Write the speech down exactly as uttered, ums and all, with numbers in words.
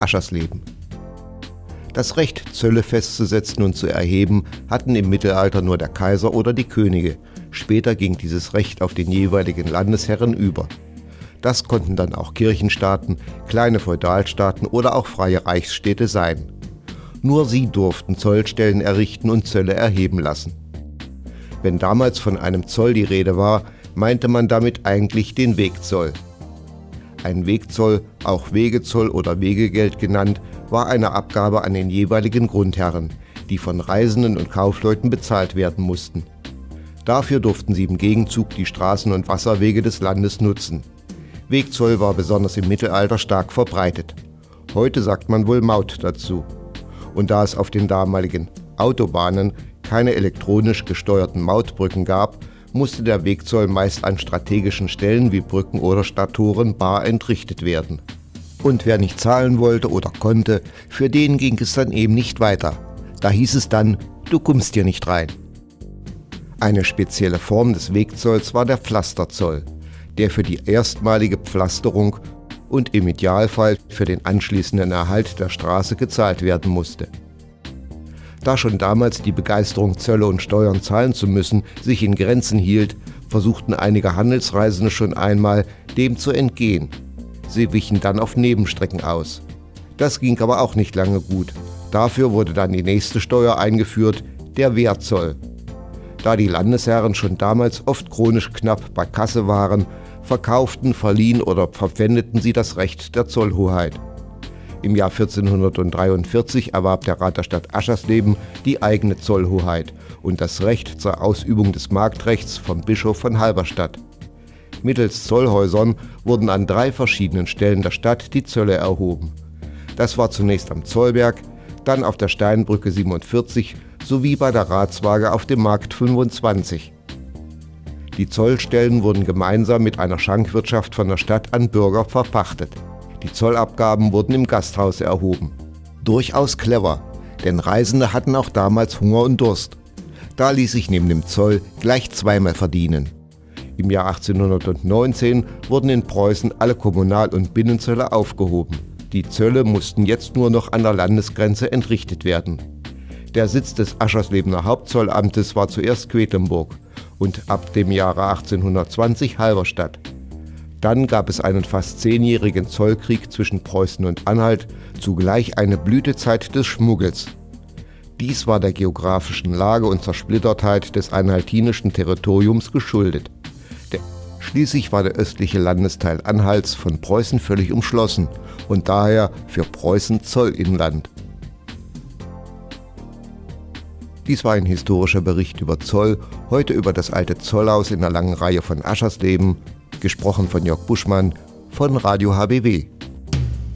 Aschersleben. Das Recht, Zölle festzusetzen und zu erheben, hatten im Mittelalter nur der Kaiser oder die Könige. Später ging dieses Recht auf den jeweiligen Landesherren über. Das konnten dann auch Kirchenstaaten, kleine Feudalstaaten oder auch freie Reichsstädte sein. Nur sie durften Zollstellen errichten und Zölle erheben lassen. Wenn damals von einem Zoll die Rede war, meinte man damit eigentlich den Wegzoll. Ein Wegzoll, auch Wegezoll oder Wegegeld genannt, war eine Abgabe an den jeweiligen Grundherren, die von Reisenden und Kaufleuten bezahlt werden mussten. Dafür durften sie im Gegenzug die Straßen und Wasserwege des Landes nutzen. Wegzoll war besonders im Mittelalter stark verbreitet. Heute sagt man wohl Maut dazu. Und da es auf den damaligen Autobahnen keine elektronisch gesteuerten Mautbrücken gab, musste der Wegzoll meist an strategischen Stellen wie Brücken oder Stadttoren bar entrichtet werden. Und wer nicht zahlen wollte oder konnte, für den ging es dann eben nicht weiter. Da hieß es dann, du kommst hier nicht rein. Eine spezielle Form des Wegzolls war der Pflasterzoll, der für die erstmalige Pflasterung und im Idealfall für den anschließenden Erhalt der Straße gezahlt werden musste. Da schon damals die Begeisterung, Zölle und Steuern zahlen zu müssen, sich in Grenzen hielt, versuchten einige Handelsreisende schon einmal, dem zu entgehen. Sie wichen dann auf Nebenstrecken aus. Das ging aber auch nicht lange gut. Dafür wurde dann die nächste Steuer eingeführt, der Wehrzoll. Da die Landesherren schon damals oft chronisch knapp bei Kasse waren, verkauften, verliehen oder verpfändeten sie das Recht der Zollhoheit. Im Jahr vierzehnhundertdreiundvierzig erwarb der Rat der Stadt Aschersleben die eigene Zollhoheit und das Recht zur Ausübung des Marktrechts vom Bischof von Halberstadt. Mittels Zollhäusern wurden an drei verschiedenen Stellen der Stadt die Zölle erhoben. Das war zunächst am Zollberg, dann auf der Steinbrücke siebenundvierzig sowie bei der Ratswaage auf dem Markt fünfundzwanzig. Die Zollstellen wurden gemeinsam mit einer Schankwirtschaft von der Stadt an Bürger verpachtet. Die Zollabgaben wurden im Gasthaus erhoben. Durchaus clever, denn Reisende hatten auch damals Hunger und Durst. Da ließ sich neben dem Zoll gleich zweimal verdienen. Im Jahr achtzehnhundertneunzehn wurden in Preußen alle Kommunal- und Binnenzölle aufgehoben. Die Zölle mussten jetzt nur noch an der Landesgrenze entrichtet werden. Der Sitz des Ascherslebener Hauptzollamtes war zuerst Quedlinburg und ab dem Jahre achtzehnhundertzwanzig Halberstadt. Dann gab es einen fast zehnjährigen Zollkrieg zwischen Preußen und Anhalt, zugleich eine Blütezeit des Schmuggels. Dies war der geografischen Lage und Zersplittertheit des anhaltinischen Territoriums geschuldet. Schließlich war der östliche Landesteil Anhalts von Preußen völlig umschlossen und daher für Preußen Zollinland. Dies war ein historischer Bericht über Zoll, heute über das alte Zollhaus in der langen Reihe von Aschersleben, gesprochen von Jörg Buschmann von Radio H B W.